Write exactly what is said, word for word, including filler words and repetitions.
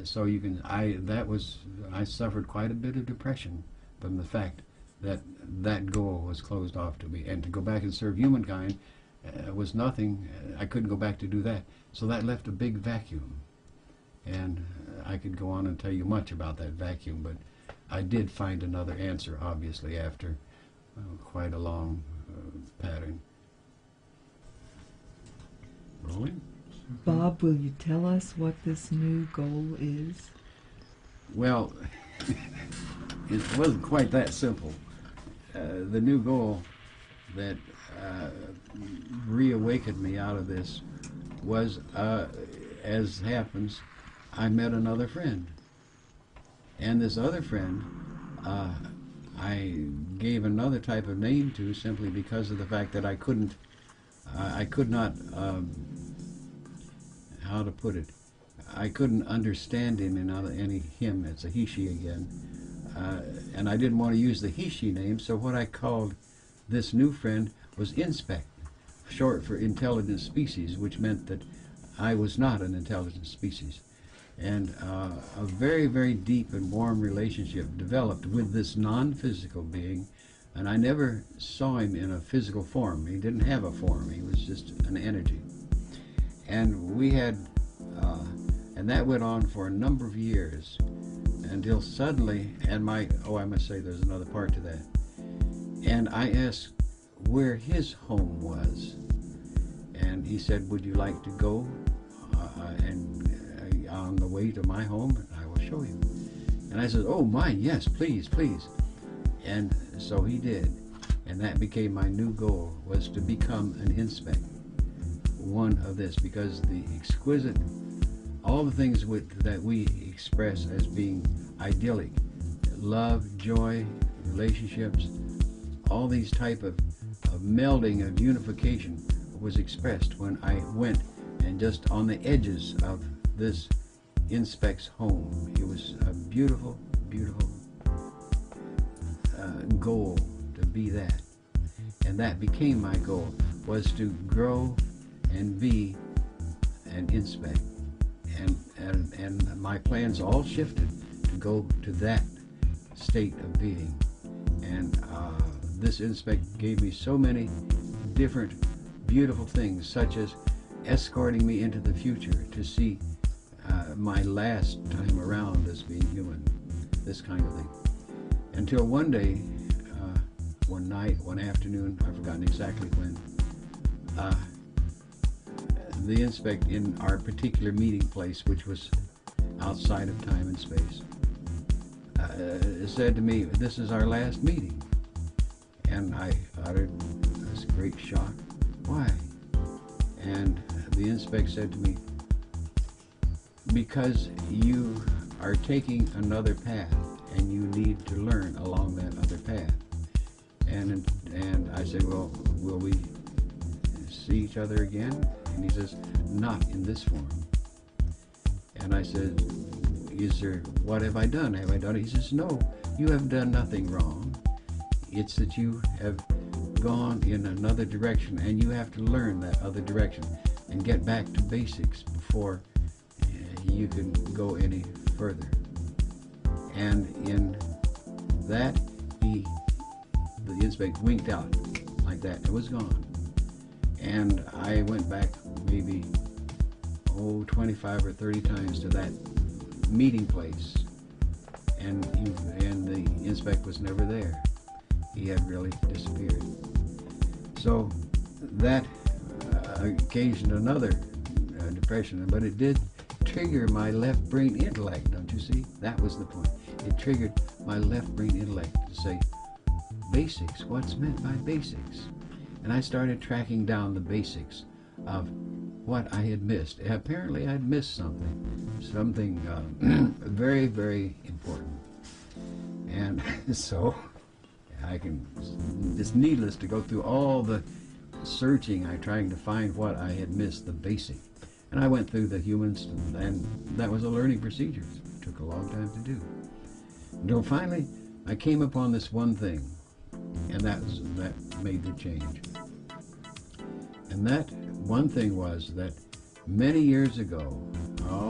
so you can, I, that was, I suffered quite a bit of depression from the fact that that goal was closed off to me. And to go back and serve humankind uh, was nothing. I couldn't go back to do that. So that left a big vacuum. And uh, I could go on and tell you much about that vacuum, but I did find another answer, obviously, after uh, quite a long uh, pattern. Rolling? Bob, will you tell us what this new goal is? Well, it wasn't quite that simple. Uh, the new goal that uh, reawakened me out of this was, uh, as happens, I met another friend. And this other friend, uh, I gave another type of name to simply because of the fact that I couldn't, uh, I could not, um, how to put it, I couldn't understand him in any him. It's a he, she again. Uh, and I didn't want to use the he, she name, so what I called this new friend was Inspect, short for intelligent species, which meant that I was not an intelligent species. And uh, a very, very deep and warm relationship developed with this non-physical being, and I never saw him in a physical form. He didn't have a form. He was just an energy. And we had, uh, and that went on for a number of years until suddenly, and my, oh, I must say there's another part to that. And I asked where his home was. And he said, would you like to go uh, and uh, on the way to my home? I will show you. And I said, oh, mine, yes, please, please. And so he did. And that became my new goal, was to become an Inspect. One of this, because the exquisite, all the things with, that we express as being idyllic, love, joy, relationships, all these type of, of melding of unification was expressed when I went and just on the edges of this Inspect's home. It was a beautiful, beautiful uh, goal to be that. And that became my goal, was to grow and be an Inspect. And, and, and my plans all shifted to go to that state of being. And uh, this Inspect gave me so many different beautiful things, such as escorting me into the future to see uh, my last time around as being human, this kind of thing. Until one day, uh, one night, one afternoon, I've forgotten exactly when, uh, the Inspect in our particular meeting place, which was outside of time and space, uh, said to me, this is our last meeting. And I uttered this great shock. Why? And the Inspect said to me, because you are taking another path and you need to learn along that other path. And, and I said, well, will we see each other again? And he says, not in this form. And I said, is there, what have I done? Have I done it? He says, no, you have done nothing wrong. It's that you have gone in another direction, and you have to learn that other direction and get back to basics before uh, you can go any further. And in that, he, the Inspect winked out like that. It was gone. And I went back maybe, oh, twenty-five or thirty times to that meeting place, and he, and the Inspect was never there. He had really disappeared. So that uh, occasioned another uh, depression, but it did trigger my left brain intellect, don't you see? That was the point. It triggered my left brain intellect to say, basics, what's meant by basics? And I started tracking down the basics of what I had missed. Apparently I'd missed something, something uh, very, very important. And so I can, it's needless to go through all the searching, I trying to find what I had missed, the basic. And I went through the humans, and that was a learning procedure. It took a long time to do. Until finally, I came upon this one thing, and that was, that made the change. And that one thing was that many years ago,